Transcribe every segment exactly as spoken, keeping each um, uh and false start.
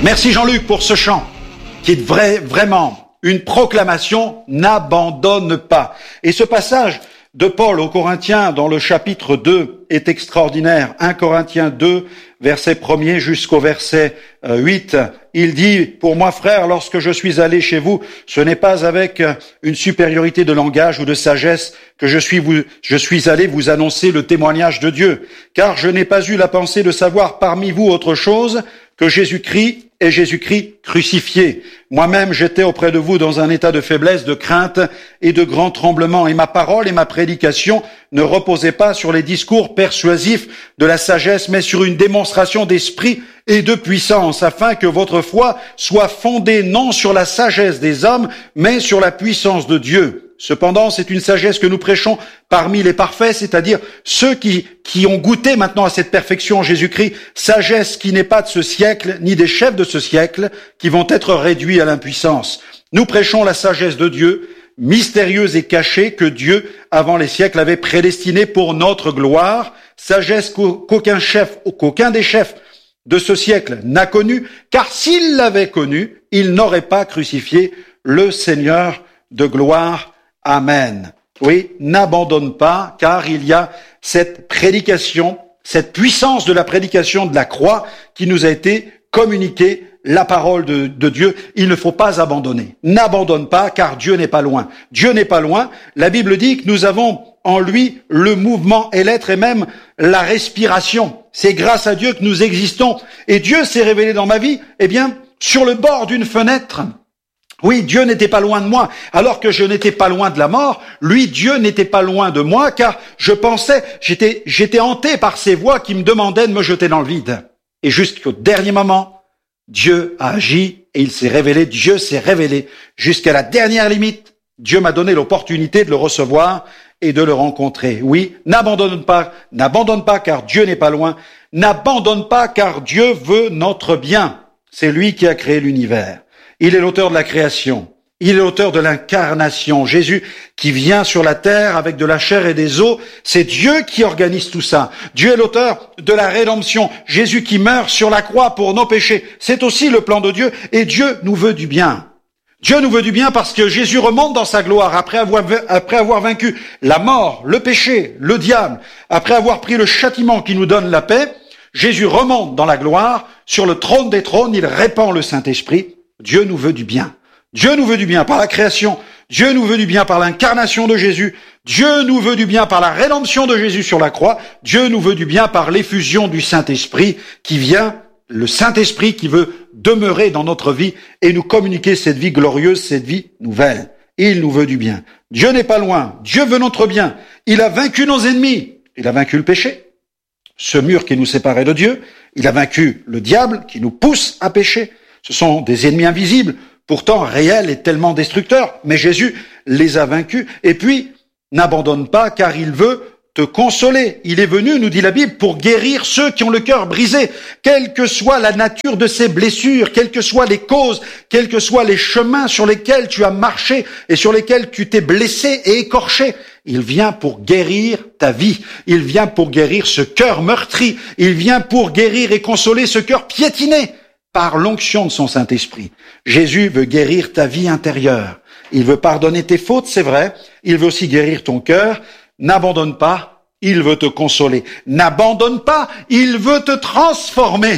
Merci Jean-Luc pour ce chant qui est vrai, vraiment une proclamation, n'abandonne pas. Et ce passage de Paul aux Corinthiens dans le chapitre deux est extraordinaire. un Corinthiens deux, verset premier jusqu'au verset huit. Il dit, pour moi frère, lorsque je suis allé chez vous, ce n'est pas avec une supériorité de langage ou de sagesse que je suis, vous, je suis allé vous annoncer le témoignage de Dieu, car je n'ai pas eu la pensée de savoir parmi vous autre chose que Jésus-Christ et Jésus-Christ crucifié. Moi-même, j'étais auprès de vous dans un état de faiblesse, de crainte et de grand tremblement, et ma parole et ma prédication ne reposaient pas sur les discours persuasifs de la sagesse, mais sur une démonstration d'esprit et de puissance, afin que votre foi soit fondée non sur la sagesse des hommes, mais sur la puissance de Dieu. Cependant, c'est une sagesse que nous prêchons parmi les parfaits, c'est-à-dire ceux qui, qui ont goûté maintenant à cette perfection en Jésus-Christ, sagesse qui n'est pas de ce siècle, ni des chefs de ce siècle, qui vont être réduits à l'impuissance. Nous prêchons la sagesse de Dieu, mystérieuse et cachée, que Dieu, avant les siècles, avait prédestinée pour notre gloire, sagesse qu'aucun chef, qu'aucun des chefs de ce siècle n'a connue, car s'il l'avait connue, il n'aurait pas crucifié le Seigneur de gloire. Amen. Oui, n'abandonne pas, car il y a cette prédication, cette puissance de la prédication de la croix qui nous a été communiquée, la parole de, de Dieu. Il ne faut pas abandonner. N'abandonne pas, car Dieu n'est pas loin. Dieu n'est pas loin. La Bible dit que nous avons en lui le mouvement et l'être et même la respiration. C'est grâce à Dieu que nous existons. Et Dieu s'est révélé dans ma vie, eh bien, sur le bord d'une fenêtre. Oui, Dieu n'était pas loin de moi, alors que je n'étais pas loin de la mort. Lui, Dieu n'était pas loin de moi, car je pensais, j'étais, j'étais hanté par ces voix qui me demandaient de me jeter dans le vide. Et jusqu'au dernier moment, Dieu a agi et il s'est révélé, Dieu s'est révélé jusqu'à la dernière limite. Dieu m'a donné l'opportunité de le recevoir et de le rencontrer. Oui, n'abandonne pas, n'abandonne pas car Dieu n'est pas loin. N'abandonne pas car Dieu veut notre bien. C'est lui qui a créé l'univers. Il est l'auteur de la création. Il est l'auteur de l'incarnation. Jésus qui vient sur la terre avec de la chair et des os, c'est Dieu qui organise tout ça. Dieu est l'auteur de la rédemption. Jésus qui meurt sur la croix pour nos péchés, c'est aussi le plan de Dieu. Et Dieu nous veut du bien. Dieu nous veut du bien parce que Jésus remonte dans sa gloire après avoir, après avoir vaincu la mort, le péché, le diable, après avoir pris le châtiment qui nous donne la paix. Jésus remonte dans la gloire, sur le trône des trônes, il répand le Saint-Esprit. Dieu nous veut du bien. Dieu nous veut du bien par la création. Dieu nous veut du bien par l'incarnation de Jésus. Dieu nous veut du bien par la rédemption de Jésus sur la croix. Dieu nous veut du bien par l'effusion du Saint-Esprit qui vient, le Saint-Esprit qui veut demeurer dans notre vie et nous communiquer cette vie glorieuse, cette vie nouvelle. Il nous veut du bien. Dieu n'est pas loin. Dieu veut notre bien. Il a vaincu nos ennemis. Il a vaincu le péché, ce mur qui nous séparait de Dieu. Il a vaincu le diable qui nous pousse à pécher. Ce sont des ennemis invisibles, pourtant réels et tellement destructeurs. Mais Jésus les a vaincus. Et puis, n'abandonne pas, car il veut te consoler. Il est venu, nous dit la Bible, pour guérir ceux qui ont le cœur brisé. Quelle que soit la nature de ces blessures, quelles que soient les causes, quels que soient les chemins sur lesquels tu as marché et sur lesquels tu t'es blessé et écorché, il vient pour guérir ta vie. Il vient pour guérir ce cœur meurtri. Il vient pour guérir et consoler ce cœur piétiné par l'onction de son Saint-Esprit. Jésus veut guérir ta vie intérieure. Il veut pardonner tes fautes, c'est vrai. Il veut aussi guérir ton cœur. N'abandonne pas, il veut te consoler. N'abandonne pas, il veut te transformer.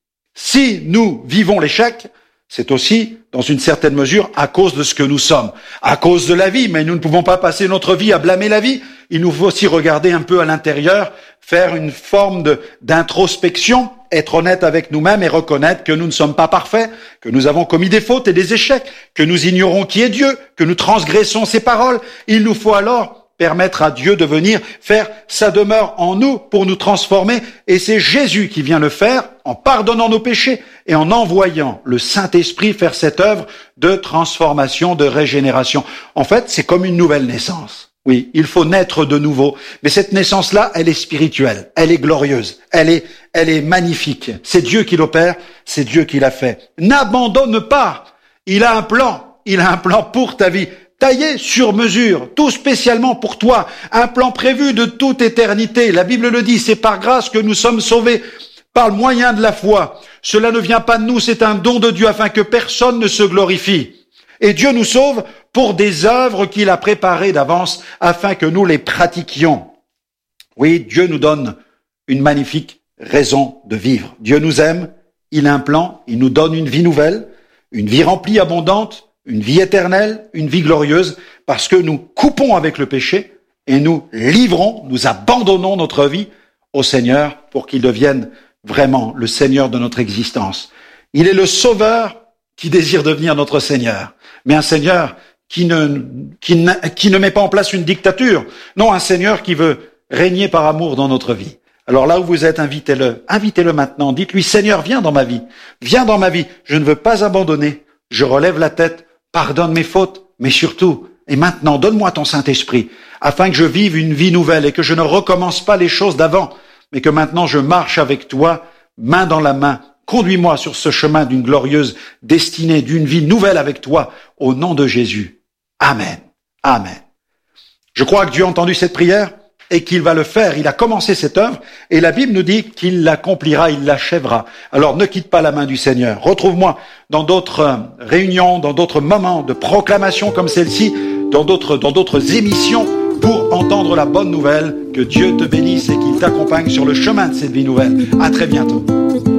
Si nous vivons l'échec, c'est aussi, dans une certaine mesure, à cause de ce que nous sommes. À cause de la vie, mais nous ne pouvons pas passer notre vie à blâmer la vie. Il nous faut aussi regarder un peu à l'intérieur, faire une forme de, d'introspection, être honnête avec nous-mêmes et reconnaître que nous ne sommes pas parfaits, que nous avons commis des fautes et des échecs, que nous ignorons qui est Dieu, que nous transgressons ses paroles. Il nous faut alors permettre à Dieu de venir faire sa demeure en nous pour nous transformer. Et c'est Jésus qui vient le faire en pardonnant nos péchés et en envoyant le Saint-Esprit faire cette œuvre de transformation, de régénération. En fait, c'est comme une nouvelle naissance. Oui, il faut naître de nouveau. Mais cette naissance-là, elle est spirituelle, elle est glorieuse, elle est, elle est magnifique. C'est Dieu qui l'opère, c'est Dieu qui l'a fait. N'abandonne pas. Il a un plan, il a un plan pour ta vie. Taillé sur mesure, tout spécialement pour toi, un plan prévu de toute éternité. La Bible le dit, c'est par grâce que nous sommes sauvés, par le moyen de la foi. Cela ne vient pas de nous, c'est un don de Dieu afin que personne ne se glorifie. Et Dieu nous sauve pour des œuvres qu'il a préparées d'avance afin que nous les pratiquions. Oui, Dieu nous donne une magnifique raison de vivre. Dieu nous aime, il a un plan, il nous donne une vie nouvelle, une vie remplie, abondante, une vie éternelle, une vie glorieuse, parce que nous coupons avec le péché et nous livrons, nous abandonnons notre vie au Seigneur pour qu'il devienne vraiment le Seigneur de notre existence. Il est le Sauveur qui désire devenir notre Seigneur, mais un Seigneur qui ne, qui ne, qui ne met pas en place une dictature, non, un Seigneur qui veut régner par amour dans notre vie. Alors là où vous êtes, invitez-le, invitez-le maintenant, dites-lui, Seigneur, viens dans ma vie, viens dans ma vie, je ne veux pas abandonner, je relève la tête, pardonne mes fautes, mais surtout, et maintenant, donne-moi ton Saint-Esprit, afin que je vive une vie nouvelle et que je ne recommence pas les choses d'avant, mais que maintenant je marche avec toi, main dans la main. Conduis-moi sur ce chemin d'une glorieuse destinée, d'une vie nouvelle avec toi, au nom de Jésus. Amen. Amen. Je crois que Dieu a entendu cette prière et qu'il va le faire. Il a commencé cette œuvre et la Bible nous dit qu'il l'accomplira, il l'achèvera. Alors ne quitte pas la main du Seigneur. Retrouve-moi dans d'autres réunions, dans d'autres moments de proclamation comme celle-ci, dans d'autres, dans d'autres émissions pour entendre la bonne nouvelle. Que Dieu te bénisse et qu'il t'accompagne sur le chemin de cette vie nouvelle. À très bientôt.